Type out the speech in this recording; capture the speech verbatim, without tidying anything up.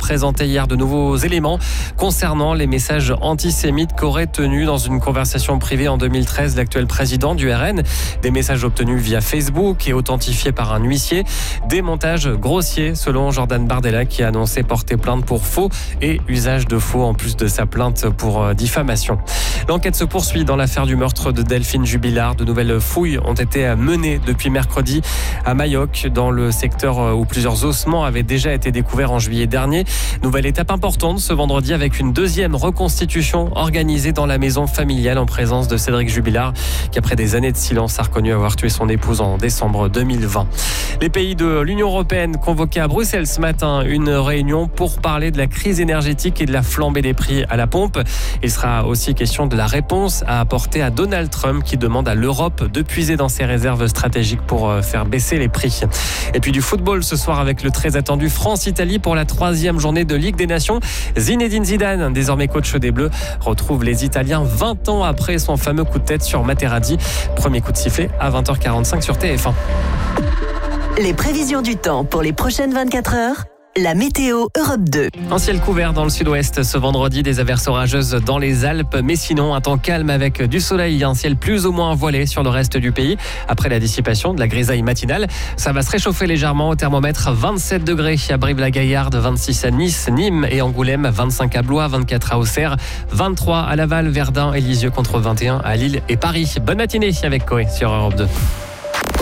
présenté hier de nouveaux éléments concernant les messages antisémites qu'aurait tenus dans une conversation privée en deux mille treize l'actuel président du R N. Des messages obtenus via Facebook et authentifiés par un huissier. Des montages grossiers selon Jordan Bardella qui a annoncé porter plainte pour faux et usage de faux en plus de sa plainte pour diffamation. L'enquête se poursuit dans l'affaire du meurtre de Delphine Jubilard. De nouvelles fouilles ont été menées depuis mercredi à Mayoc, dans le secteur où plusieurs ossements avaient déjà été découverts en juillet dernier. Nouvelle étape importante ce vendredi avec une deuxième reconstitution organisée dans la maison familiale en présence de Cédric Jubilard, qui après des années de silence a reconnu avoir tué son épouse en décembre deux mille vingt. Les pays de l'Union européenne convoqués à Bruxelles ce matin, une réunion pour parler de la crise énergétique et de la flambée des prix à la pompe. Il sera aussi question de la réponse à apporter à Donald Trump qui demande à l'Europe de puiser dans ses réserves stratégiques pour faire baisser les prix. Et puis du football ce soir avec le très attendu France-Italie pour la troisième journée de Ligue des Nations. Zinedine Zidane, désormais coach des Bleus, retrouve les Italiens vingt ans après son fameux coup de tête sur Materazzi. Premier coup de sifflet à vingt heures quarante-cinq sur T F un. Les prévisions du temps pour les prochaines vingt-quatre heures. La météo Europe deux. Un ciel couvert dans le sud-ouest ce vendredi, des averses orageuses dans les Alpes, mais sinon un temps calme avec du soleil, un ciel plus ou moins voilé sur le reste du pays. Après la dissipation de la grisaille matinale, ça va se réchauffer légèrement au thermomètre. vingt-sept degrés à Brive-la-Gaillarde, vingt-six à Nice, Nîmes et Angoulême, vingt-cinq à Blois, vingt-quatre à Auxerre, vingt-trois à Laval, Verdun et Lisieux contre vingt et un à Lille et Paris. Bonne matinée avec Coé sur Europe deux.